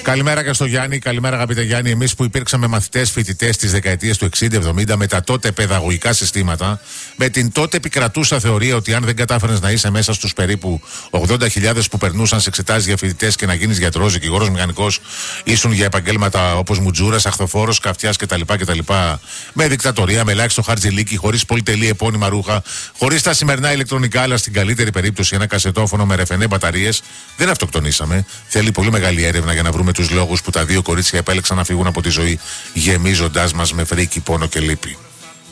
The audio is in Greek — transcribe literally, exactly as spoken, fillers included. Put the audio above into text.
Καλημέρα και στο Γιάννη, καλημέρα αγαπητέ Γιάννη. Εμείς που υπήρξαμε μαθητές φοιτητές τις δεκαετίες του εξήντα εβδομήντα με τα τότε παιδαγωγικά συστήματα, με την τότε επικρατούσα θεωρία ότι αν δεν κατάφερες να είσαι μέσα στους περίπου ογδόντα χιλιάδες που περνούσαν σε εξετάσεις για φοιτητές και να γίνεις γιατρός, δικηγόρος, μηχανικός, ήσουν για επαγγέλματα όπως μουτζούρας, αχθοφόρος, καυτιάς κτλ. κτλ. Με δικτατορία, με ελάχιστο χαρτζηλίκι, χωρίς πολυτελή επώνυμα ρούχα, χωρίς τα σημερινά ηλεκτρονικά, αλλά στην καλύτερη περίπτωση ένα κασετόφωνο με ρεφενέ μπαταρίες. Δεν αυτοκτονήσαμε. Θέλει πολύ μεγάλη έρευνα για να βρούμε τους λόγους που τα δύο κορίτσια επέλεξαν να φύγουν από τη ζωή, γεμίζοντάς μας με φρίκι, πόνο και λύπη.